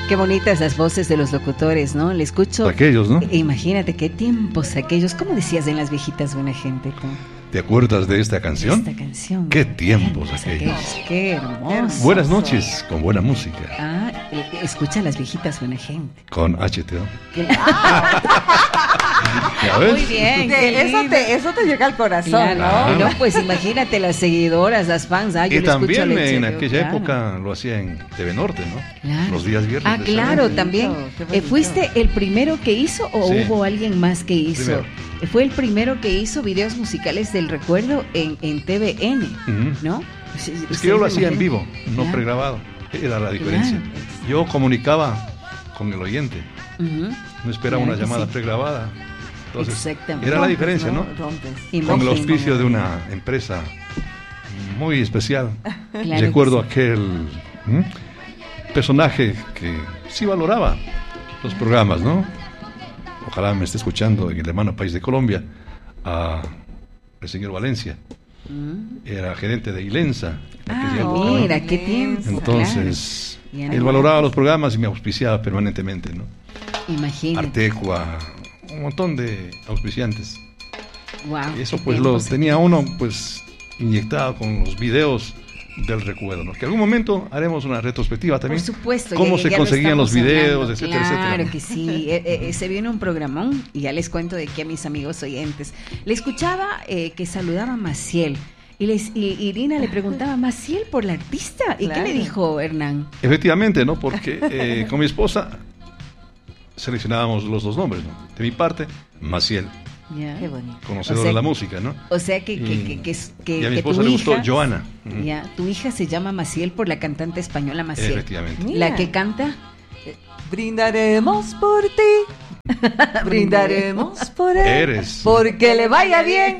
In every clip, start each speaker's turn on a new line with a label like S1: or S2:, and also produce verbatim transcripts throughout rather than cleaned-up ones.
S1: Qué bonitas las voces de los locutores, ¿no? Le escucho.
S2: Aquellos, ¿no?
S1: Imagínate qué tiempos aquellos. ¿Cómo decías en Las Viejitas Buena Gente tú?
S2: ¿Te acuerdas de esta canción?
S1: Esta canción.
S2: Qué tiempos aquellos.
S1: aquellos. Qué hermoso.
S2: Buenas noches con buena música.
S1: Ah, escucha Las Viejitas Buena Gente.
S2: Con H T O.
S1: ¿Ya ves? Muy bien.
S3: Eso te, eso te llega al corazón,
S1: claro,
S3: ¿no?
S2: Claro.
S1: No, pues imagínate las seguidoras, las fans. Ah, yo
S2: Y
S1: lo escucho
S2: también
S1: leche,
S2: en
S1: yo,
S2: aquella
S1: claro.
S2: época lo hacía en T V Norte, ¿no?
S1: Claro.
S2: Los días viernes.
S1: Ah,
S2: de
S1: claro,
S2: sábado.
S1: también.
S3: Qué
S1: Eh,
S3: bonito.
S1: ¿Fuiste el primero que hizo o
S2: Sí.
S1: hubo alguien más que hizo?
S2: Primero.
S1: Eh, Fue el primero que hizo videos musicales del recuerdo en, en T V N,
S2: Ujú.
S1: ¿no?
S2: Es que yo lo hacía en vivo, no
S1: Claro.
S2: pregrabado. Era la diferencia. Yo comunicaba con el oyente,
S1: Ujú.
S2: no esperaba
S1: Claro
S2: una
S1: que
S2: llamada
S1: sí.
S2: pregrabada. Entonces,
S1: Exactamente.
S2: era la diferencia, ¿no?
S3: Rompes.
S2: Con el
S1: Imagino.
S2: auspicio de una empresa muy especial.
S1: Claro
S2: Recuerdo
S1: que sí.
S2: aquel ¿m? personaje que sí valoraba los programas, ¿no? Ojalá me esté escuchando en el hermano país de Colombia, a el señor Valencia.
S1: Mm.
S2: Era gerente de Ilensa en
S1: Ah,
S2: aquella época, ¿no?
S1: mira, qué tiempo.
S2: Entonces,
S1: claro. Ya no
S2: él
S1: más.
S2: valoraba los programas y me auspiciaba permanentemente, ¿no?
S1: Imagínate.
S2: Artecua, un montón de auspiciantes.
S1: Wow,
S2: Y eso
S1: qué
S2: pues lo
S1: tiempos.
S2: tenía uno pues inyectado con los videos del recuerdo, ¿no? Que en algún momento haremos una retrospectiva también.
S1: Por supuesto.
S2: Cómo
S1: ya-
S2: se
S1: ya lo
S2: conseguían los
S1: estamos
S2: videos,
S1: hablando.
S2: etcétera,
S1: claro
S2: etcétera.
S1: Claro que sí. Eh, eh, se viene un programón y ya les cuento de qué a mis amigos oyentes. Le escuchaba eh, que saludaba a Maciel y, les, y Irina le preguntaba, ¿Maciel por la artista? ¿Y
S3: Claro.
S1: qué le dijo Hernán?
S2: Efectivamente, ¿no? Porque eh, con mi esposa seleccionábamos los dos nombres, ¿no? De mi parte, Maciel,
S1: Ya.
S3: Qué bonito.
S2: conocedor
S1: O sea,
S2: de la música, ¿no?
S1: O sea que, que,
S2: Y-
S1: que, que, que-
S2: y a mi
S1: que
S2: esposa
S1: tu
S2: le gustó
S1: hija,
S2: Joana. Ujú.
S1: ya, tu hija se llama Maciel por la cantante española Maciel.
S2: Efectivamente.
S3: Mira.
S1: La que canta.
S3: Brindaremos por ti. Brindaremos por él.
S2: Eres.
S3: Porque le vaya bien.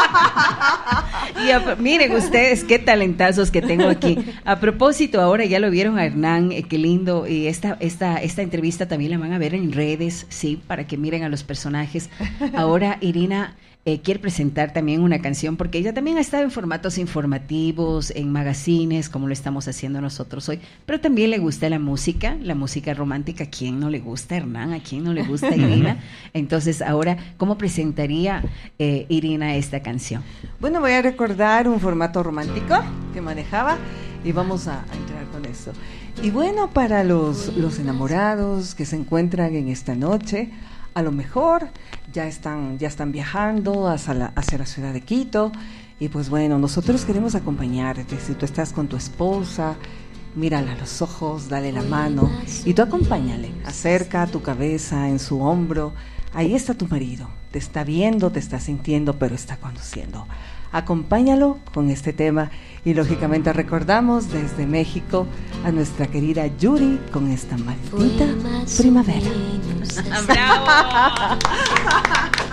S1: Y a- miren ustedes qué talentazos que tengo aquí. A propósito, ahora ya lo vieron a Hernán, eh, qué lindo. Y esta, esta, esta entrevista también la van a ver en redes, sí, para que miren a los personajes. Ahora Irina eh, quiere presentar también una canción, porque ella también ha estado en formatos informativos, en magazines, como lo estamos haciendo nosotros hoy. Pero también le gusta la música, la música romántica. ¿A quién no le gusta, Hernán? ¿A quién no le gusta, Irina? Entonces, ahora, ¿cómo presentaría eh, Irina esta canción?
S3: Bueno, voy a recordar un formato romántico que manejaba y vamos a, a entrar con esto. Y bueno, para los, los enamorados que se encuentran en esta noche, a lo mejor ya están, ya están viajando hacia la, hacia la ciudad de Quito y pues bueno, nosotros queremos acompañarte. Si tú estás con tu esposa, mírala a los ojos, dale la mano y tú acompáñale, acerca tu cabeza en su hombro. Ahí está tu marido, te está viendo, te está sintiendo, pero está conduciendo. Acompáñalo con este tema y lógicamente recordamos desde México a nuestra querida Yuri con esta maldita primavera.
S1: ¡Bravo!